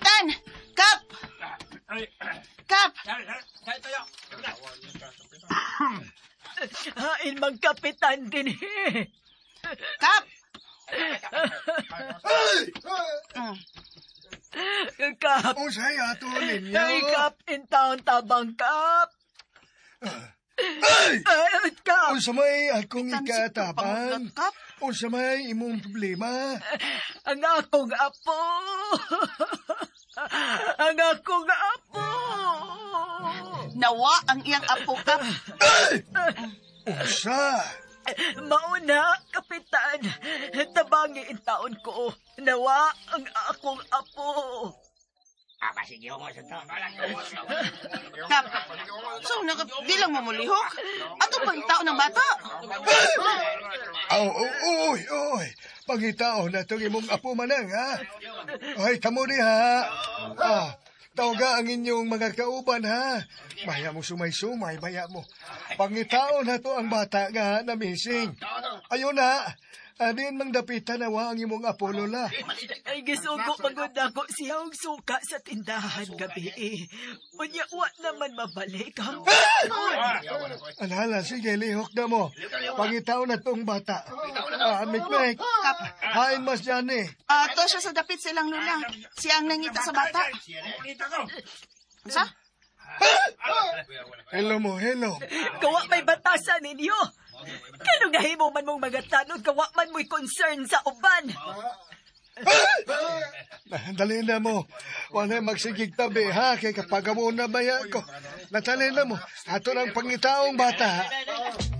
Kapitan! Kap! Kap! Hain mang kapitan din Kap! Kap, Usay ato ninyo. ay kap in town tabang kap. Ay! Kap, Unsa may akong Kapitan, ikatabang? si Kap. Unsa may imong problema? ang akong apo. Ang akong apo. Nawa ang iyang apo, Kap. Unsa? Mauna, kapitan. Tabangi in taon ko. Nawa ang akong apo. Kap, so di lang mo mulihok? Ato pang tao ng bata. Oy. Pangitao na itong imong apo manang, ha? Ay, kamo di, ha? Tawaga ang inyong mga kauban, ha? Maya mo sumay-sumay, maya mo. Pangitao na to ang bata nga na missing. Ayun na. Adin mang dapitan na wa ang imong apo, lola. Ay gisugo pagod ako siyang suka sa tindahan gabi. Unya wa naman mabalik ang Alhala, sige, lihok na mo. Pangitaw na tong bata. Mikmek. Kap, Hain mas dyan eh. to siya sa dapit silang lula. Siya ang nangita sa bata. Sa? Hello mo, hello. kawa may batasan ninyo. Kano gahimo man mong mga tanod kawa man mo'y concern sa uban. Dali na mo. Wala magsigig tabi, ha? Kaya kapag mo na baya ko. Natali na mo. Ato ng pangitaong bata.